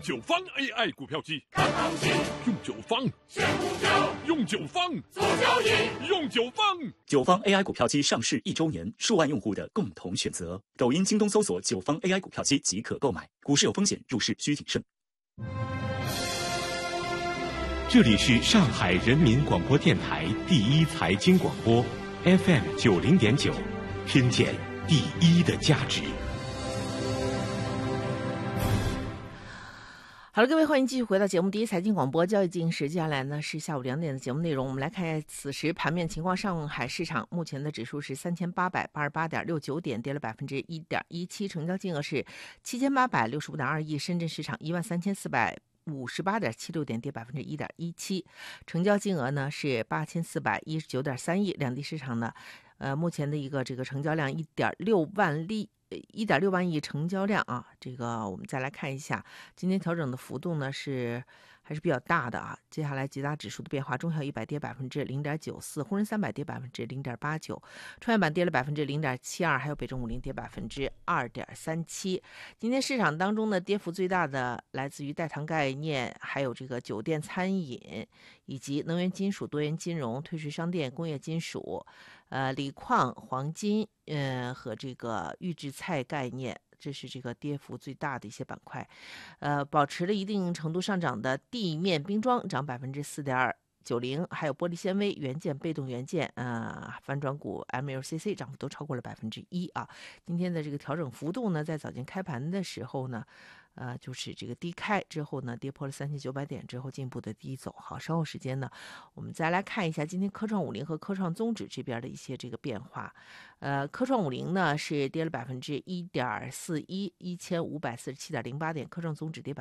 九方 AI 股票机， 看行情， 用九方选股票， 用九方做交易， 用九方。 九方 AI 股票机上市1周年，数万用户的共同选择。抖音、京东搜索九方 AI 股票机即可购买。股市有风险，入市需谨慎。 这里是上海人民广播电台第一财经广播 FM 90.9，听见第一的价值。 好了，各位，欢迎继续回到节目第一财经广播交易进行时。接下来呢是下午2点的节目内容，我们来看一下此时盘面情况。上海市场目前的指数是3888.69点，跌了1.17%，成交金额是7865.2亿。深圳市场13458.76点，跌1.17%，成交金额呢是8419.3亿。两地市场呢，目前的一个这个成交量1.6万亿成交量啊，这个我们再来看一下，今天调整的幅度呢还是比较大的啊。接下来几大指数的变化，中小100跌0.94%，沪深300跌0.89%，创业板跌了0.72%，还有北证50跌2.37%。今天市场当中呢，跌幅最大的来自于代糖概念，还有这个酒店餐饮，以及能源金属、多元金融、退税商店、工业金属、锂矿、黄金，和这个预制菜概念，这是这个跌幅最大的一些板块。保持了一定程度上涨的地面冰装涨4.90%，还有玻璃纤维、元件、被动元件，反转股 MLCC 涨幅都超过了1%啊。今天的这个调整幅度呢，在早间开盘的时候呢，就是这个低开之后呢，跌破了3900点之后进一步的低走。好，稍后时间呢，我们再来看一下今天科创50和科创综指这边的一些这个变化。科创50呢是跌了1.41%，1547.08点；科创综指跌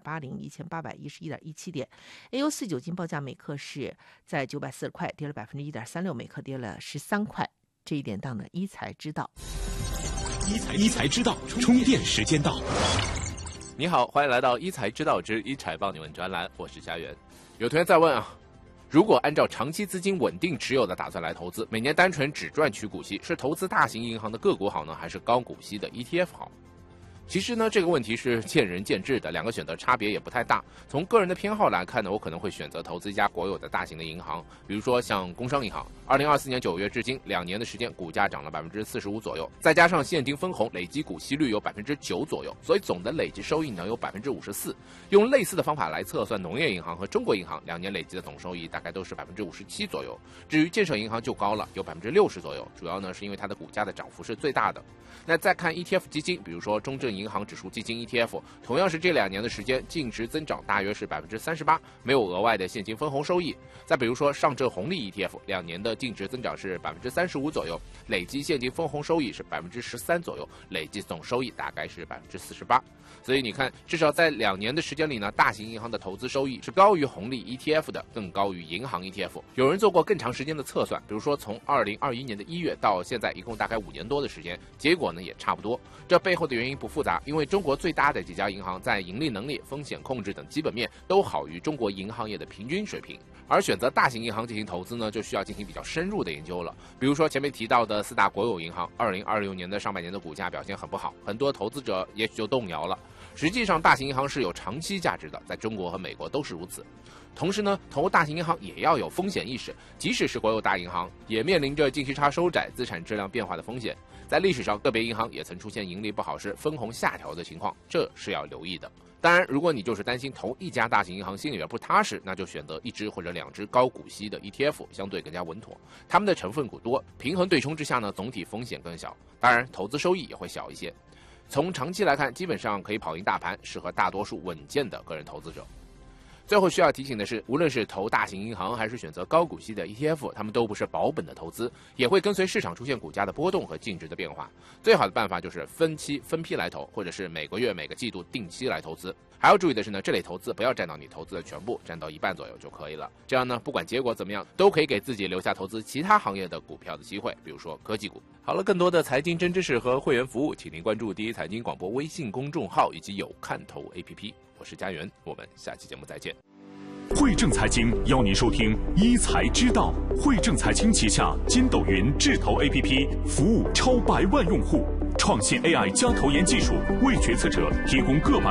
1.80%，1811.17点。AU49金报价每克是在940块，跌了1.36%，每克跌了13块。这一点档的一财知道， 一财知道，充电时间到。 你好，欢迎来到一财知道之一财帮你问专栏，我是家园。有同学在问啊，如果按照长期资金稳定持有的打算来投资，每年单纯只赚取股息，是投资大型银行的个股好呢，还是高股息的 ETF 好？其实呢，这个问题是见仁见智的，两个选择差别也不太大。从个人的偏好来看呢，我可能会选择投资一家国有的大型的银行，比如说像工商银行。2024年9月至今2年的时间，股价涨了45%左右，再加上现金分红，累计股息率有9%左右，所以总的累计收益呢有54%。用类似的方法来测算农业银行和中国银行2年累计的总收益大概都是57%左右。至于建设银行就高了，有60%左右，主要呢是因为它的股价的涨幅是最大的。那再看 ETF 基金，比如说中证银行指数基金 ETF， 同样是这2年的时间，净值增长大约是38%，没有额外的现金分红收益。再比如说上证红利 ETF， 2年的净值增长是35%左右，累计现金分红收益是13%左右，累计总收益大概是48%。所以你看，至少在2年的时间里呢，大型银行的投资收益是高于红利 ETF 的，更高于银行 ETF。有人做过更长时间的测算，比如说从2021年的1月到现在，一共大概5年多的时间，结果呢也差不多。这背后的原因不复杂，因为中国最大的几家银行在盈利能力、风险控制等基本面都好于中国银行业的平均水平。而选择大型银行进行投资呢，就需要进行比较深入的研究了。比如说前面提到的4大国有银行，2026年的上半年的股价表现很不好，很多投资者也许就动摇了。实际上大型银行是有长期价值的，在中国和美国都是如此。同时呢，投大型银行也要有风险意识，即使是国有大银行，也面临着净息差收窄、资产质量变化的风险。在历史上，个别银行也曾出现盈利不好时分红下调的情况，这是要留意的。当然，如果你就是担心投一家大型银行心里边不踏实，那就选择1只或者2只高股息的 ETF， 相对更加稳妥。它们的成分股多，平衡对冲之下呢，总体风险更小，当然投资收益也会小一些。从长期来看，基本上可以跑赢大盘，适合大多数稳健的个人投资者。最后需要提醒的是，无论是投大型银行还是选择高股息的 ETF， 它们都不是保本的投资，也会跟随市场出现股价的波动和净值的变化。最好的办法就是分期分批来投，或者是每个月每个季度定期来投资。还要注意的是呢，这类投资不要占到你投资的全部，占到1半左右就可以了。这样呢，不管结果怎么样，都可以给自己留下投资其他行业的股票的机会，比如说科技股。好了，更多的财经真知识和会员服务，请您关注第一财经广播微信公众号以及有看头 APP。我是家园，我们下期节目再见。 汇正财经邀您收听一财知道。汇正财经旗下筋斗云智投 APP 服务超100万用户，创新 AI 加投研技术，为决策者提供个